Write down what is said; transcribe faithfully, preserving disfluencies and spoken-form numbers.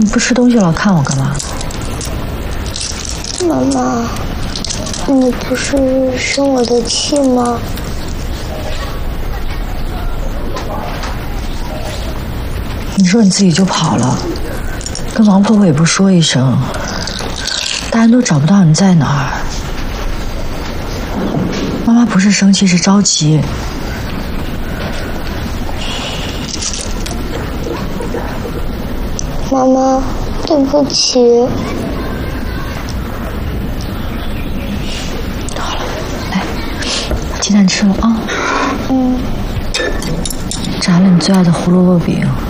你不吃东西老看我干嘛？ 妈妈，你不是生我的气吗？ 你说你自己就跑了，跟王婆婆也不说一声，大家都找不到你在哪儿。妈妈不是生气，是着急。 妈妈，对不起。 好了，来，把鸡蛋吃了啊。 嗯。 炸了你最爱的胡萝卜饼。